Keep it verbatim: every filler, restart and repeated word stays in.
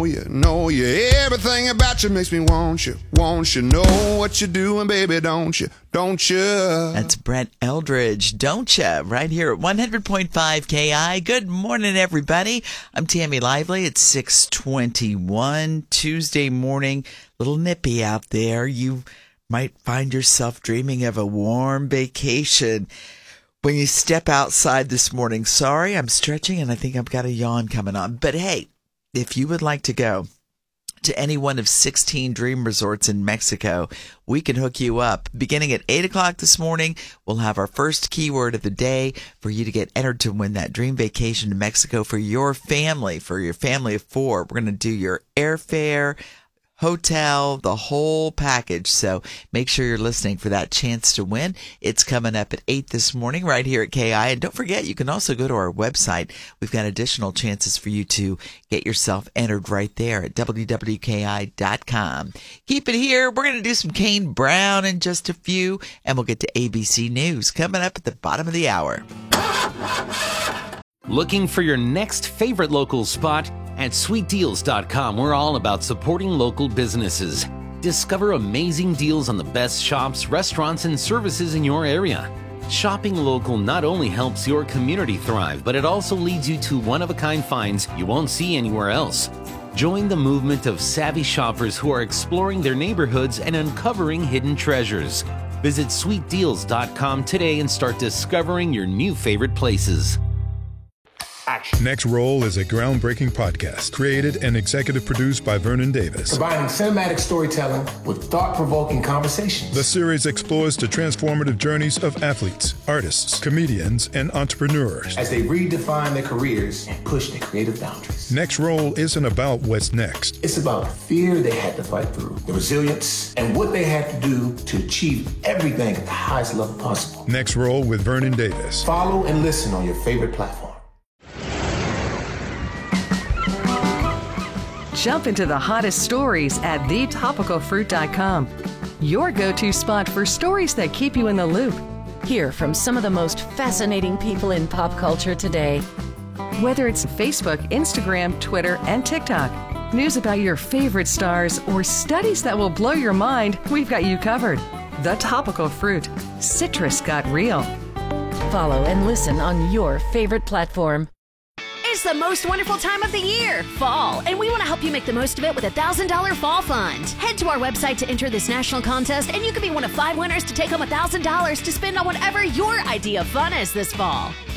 know you, know you. Everything about you makes me want you, want you. Know what you're doing, baby, don't you, don't you? That's Brett Eldridge, don't ya? Right here at one hundred point five K I. Good morning, everybody. I'm Tammy Lively. It's six twenty-one, Tuesday morning. Little nippy out there. You might find yourself dreaming of a warm vacation when you step outside this morning. Sorry, I'm stretching and I think I've got a yawn coming on. But hey, if you would like to go to any one of sixteen dream resorts in Mexico, we can hook you up. Beginning at eight o'clock this morning, we'll have our first keyword of the day for you to get entered to win that dream vacation to Mexico for your family, for your family of four. We're going to do your airfare, hotel, the whole package. So make sure you're listening for that chance to win. It's coming up at eight this morning right here at K I. And don't forget, you can also go to our website. We've got additional chances for you to get yourself entered right there at w w k i dot com. Keep it here. We're going to do some Kane Brown in just a few, and we'll get to A B C News coming up at the bottom of the hour. Looking for your next favorite local spot? At sweet deals dot com, we're all about supporting local businesses. Discover amazing deals on the best shops, restaurants, and services in your area. Shopping local not only helps your community thrive, but it also leads you to one-of-a-kind finds you won't see anywhere else. Join the movement of savvy shoppers who are exploring their neighborhoods and uncovering hidden treasures. Visit sweet deals dot com today and start discovering your new favorite places. Action. Next Roll is a groundbreaking podcast created and executive produced by Vernon Davis. Combining cinematic storytelling with thought-provoking conversations. The series explores the transformative journeys of athletes, artists, comedians, and entrepreneurs as they redefine their careers and push their creative boundaries. Next Roll isn't about what's next. It's about the fear they had to fight through, the resilience, and what they had to do to achieve everything at the highest level possible. Next Roll with Vernon Davis. Follow and listen on your favorite platform. Jump into the hottest stories at the topical fruit dot com. Your go-to spot for stories that keep you in the loop. Hear from some of the most fascinating people in pop culture today. Whether it's Facebook, Instagram, Twitter, and TikTok, news about your favorite stars, or studies that will blow your mind, we've got you covered. The Topical Fruit. Citrus got real. Follow and listen on your favorite platform. It's the most wonderful time of the year, fall, and we want to help you make the most of it with a one thousand dollars Fall Fund. Head to our website to enter this national contest, and you could be one of five winners to take home one thousand dollars to spend on whatever your idea of fun is this fall.